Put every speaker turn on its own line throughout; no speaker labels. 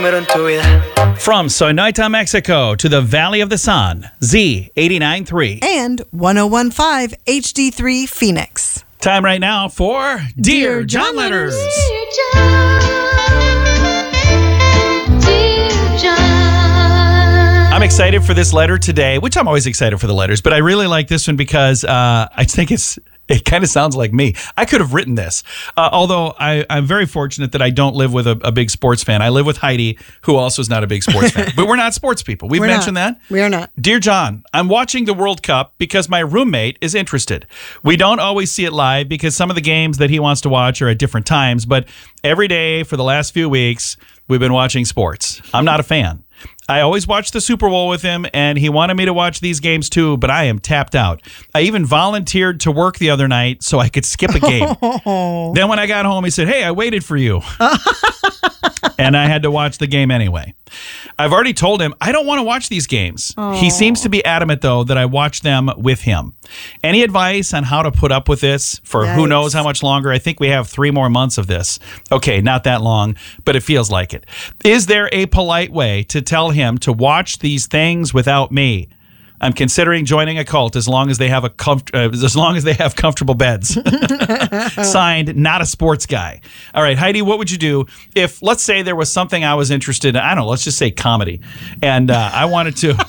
From Sonoita, Mexico to the Valley of the Sun, Z89.3.
And 101.5 HD3 Phoenix.
Time right now for Dear John Letters.
Dear John.
I'm excited for this letter today, which I'm always excited for the letters, but I really like this one because I think it kind of sounds like me. I could have written this, although I'm very fortunate that I don't live with a big sports fan. I live with Heidi, who also is not a big sports fan. But we're not sports people. We've mentioned that.
We are not.
Dear John, I'm watching the World Cup because my roommate is interested. We don't always see it live because some of the games that he wants to watch are at different times, but every day for the last few weeks, we've been watching sports. I'm not a fan. I always watch the Super Bowl with him, and he wanted me to watch these games too, but I am tapped out. I even volunteered to work the other night so I could skip a game. Then when I got home, he said, "Hey, I waited for you." And I had to watch the game anyway. I've already told him I don't want to watch these games. He seems to be adamant, though, that I watch them with him. Any advice on how to put up with this for who knows how much longer? I think we have 3 more months of this. Okay, not that long, but it feels like it. Is there a polite way to tell him to watch these things without me? I'm considering joining a cult as long as they have comfortable beds. Signed, not a sports guy. All right, Heidi, what would you do if, let's say, there was something I was interested in? I don't know. Let's just say comedy, and I wanted to.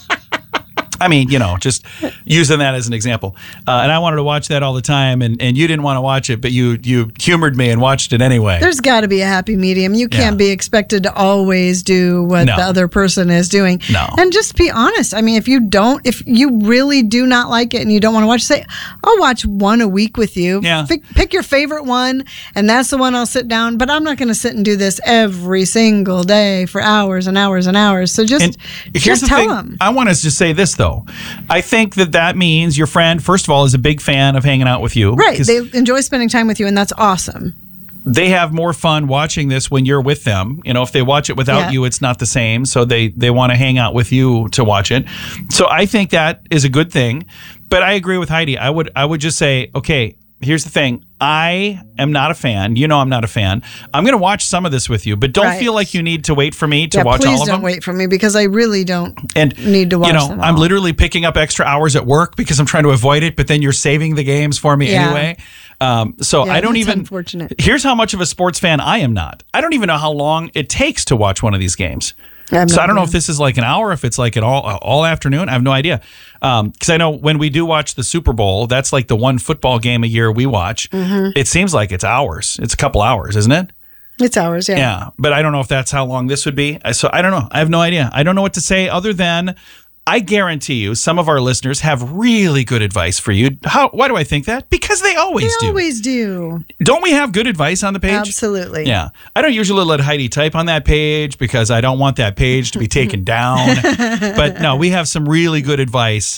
I mean, just using that as an example. And I wanted to watch that all the time, and you didn't want to watch it, but you humored me and watched it anyway.
There's got to be a happy medium. You can't be expected to always do what the other person is doing.
No.
And just be honest. I mean, if you really do not like it and you don't want to watch, say, I'll watch one a week with you.
Yeah.
Pick your favorite one, and that's the one I'll sit down. But I'm not going to sit and do this every single day for hours and hours and hours. So just tell them.
I want to just say this, though. I think that means your friend, first of all, is a big fan of hanging out with you.
Right. They enjoy spending time with you, and that's awesome.
They have more fun watching this when you're with them. If they watch it without you, it's not the same. So they want to hang out with you to watch it. So I think that is a good thing. But I agree with Heidi. I would just say, okay, here's the thing. I am not a fan. I'm not a fan. I'm going to watch some of this with you, but don't feel like you need to wait for me to watch all of them.
Please don't wait for me because I really don't need to watch them all.
I'm literally picking up extra hours at work because I'm trying to avoid it, but then you're saving the games for me anyway. So I don't even.
Unfortunate.
Here's how much of a sports fan I am not. I don't even know how long it takes to watch one of these games. So I don't know if this is like an hour, if it's like an all afternoon. I have no idea. Because I know when we do watch the Super Bowl, that's like the one football game a year we watch. Mm-hmm. It seems like it's hours. It's a couple hours, isn't it?
It's hours, yeah.
Yeah, but I don't know if that's how long this would be. So I don't know. I have no idea. I don't know what to say other than I guarantee you some of our listeners have really good advice for you. Why do I think that? Because they always do.
They always do.
Don't we have good advice on the page?
Absolutely.
Yeah. I don't usually let Heidi type on that page because I don't want that page to be taken down. But no, we have some really good advice.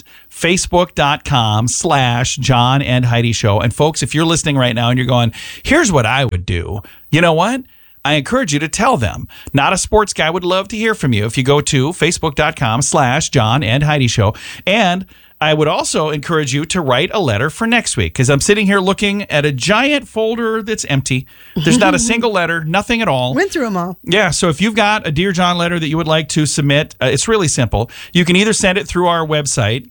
Facebook.com/John and Heidi Show. And folks, if you're listening right now and you're going, here's what I would do. You know what? I encourage you to tell them. Not a sports guy would love to hear from you if you go to Facebook.com/John and Heidi Show. And I would also encourage you to write a letter for next week because I'm sitting here looking at a giant folder that's empty. There's not a single letter, nothing at all.
Went through them all.
Yeah, so if you've got a Dear John letter that you would like to submit, it's really simple. You can either send it through our website.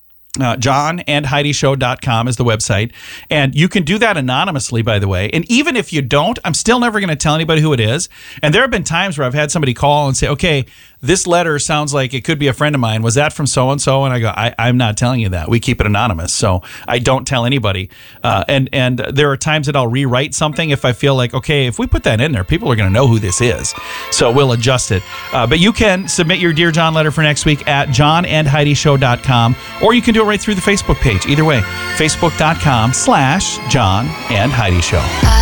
JohnandHeidiShow.com is the website. And you can do that anonymously, by the way. And even if you don't, I'm still never going to tell anybody who it is. And there have been times where I've had somebody call and say, okay, this letter sounds like it could be a friend of mine. Was that from so-and-so? And I go, I'm not telling you that. We keep it anonymous. So I don't tell anybody. And there are times that I'll rewrite something if I feel like, okay, if we put that in there, people are going to know who this is. So we'll adjust it. But you can submit your Dear John letter for next week at JohnandHeidiShow.com, or you can do it right through the Facebook page. Either way, Facebook.com/John and Heidi Show.